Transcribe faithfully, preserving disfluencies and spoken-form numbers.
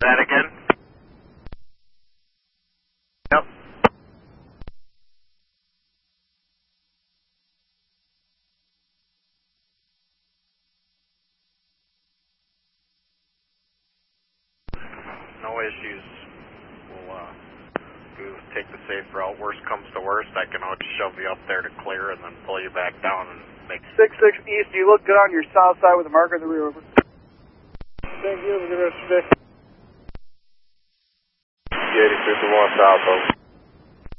That again? Yep. No issues. We'll uh, do take the safe route. Worst comes to worst, I can always shove you up there to clear and then pull you back down and make... six six East, do you look good on your south side with the marker in the rear? Over. Thank you. Have a good rest of your day. eighty fifty-one south, over.